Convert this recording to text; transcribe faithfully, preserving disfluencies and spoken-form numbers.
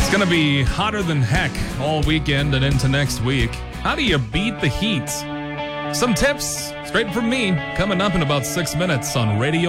It's going to be hotter than heck all weekend and into next week. How do you beat the heat? Some tips straight from me coming up in about six minutes on Radio